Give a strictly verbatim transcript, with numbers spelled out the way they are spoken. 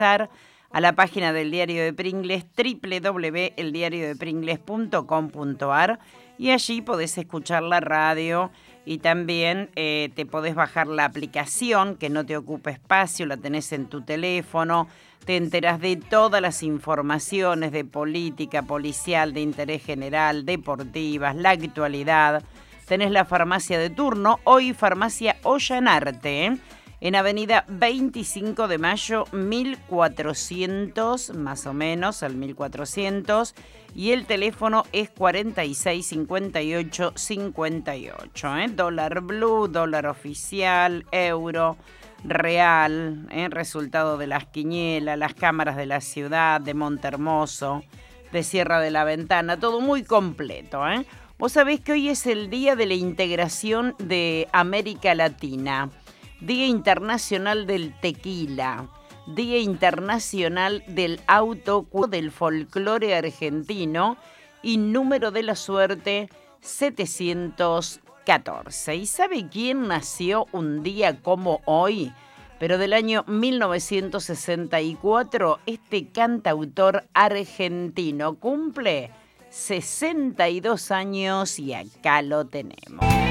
a la página del Diario de Pringles, doble u doble u doble u punto el diario de pringles punto com punto a r, y allí podés escuchar la radio y también eh, te podés bajar la aplicación que no te ocupa espacio, la tenés en tu teléfono, te enterás de todas las informaciones de política, policial, de interés general, deportivas, la actualidad. Tenés la farmacia de turno, hoy Farmacia Ollanarte, ¿eh? En Avenida veinticinco de Mayo, mil cuatrocientos, más o menos, al mil cuatrocientos, y el teléfono es cuarenta y seis cincuenta y ocho cincuenta y ocho. ¿eh? Dólar blue, dólar oficial, euro, real, ¿eh? Resultado de las quinielas, las cámaras de la ciudad, de Montehermoso, de Sierra de la Ventana, todo muy completo. ¿eh? Vos sabés que hoy es el Día de la Integración de América Latina. Día Internacional del Tequila, Día Internacional del Auto, del Folclore Argentino y número de la suerte setecientos catorce. ¿Y sabe quién nació un día como hoy? Pero del año mil novecientos sesenta y cuatro, este cantautor argentino cumple sesenta y dos años y acá lo tenemos.